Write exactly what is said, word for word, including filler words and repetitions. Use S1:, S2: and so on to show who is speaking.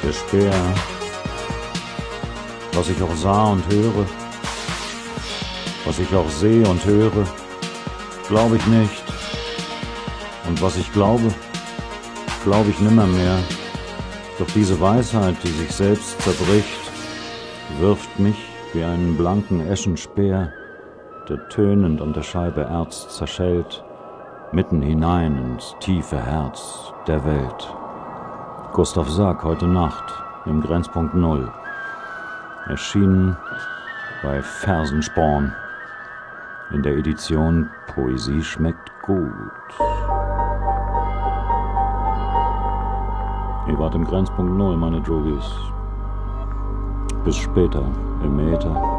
S1: Der Speer, was ich auch sah und höre, was ich auch sehe und höre, glaube ich nicht. Und was ich glaube, glaube ich nimmermehr. Doch diese Weisheit, die sich selbst zerbricht, wirft mich wie einen blanken Eschenspeer, der tönend an der Scheibe Erz zerschellt, mitten hinein ins tiefe Herz der Welt. Gustav Sack, heute Nacht, im Grenzpunkt Null. Erschienen bei Fersensporn in der Edition Poesie schmeckt gut. Ihr wart im Grenzpunkt Null, meine Droogies. Bis später im Äther.